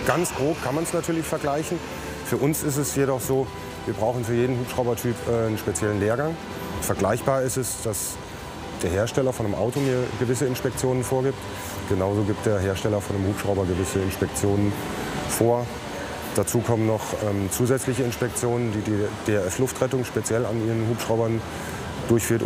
Ganz grob kann man es natürlich vergleichen. Für uns ist es jedoch so, wir brauchen für jeden Hubschraubertyp einen speziellen Lehrgang. Vergleichbar ist es, dass der Hersteller von einem Auto mir gewisse Inspektionen vorgibt. Genauso gibt der Hersteller von einem Hubschrauber gewisse Inspektionen vor. Dazu kommen noch zusätzliche Inspektionen, die die DRF Luftrettung speziell an ihren Hubschraubern durchführt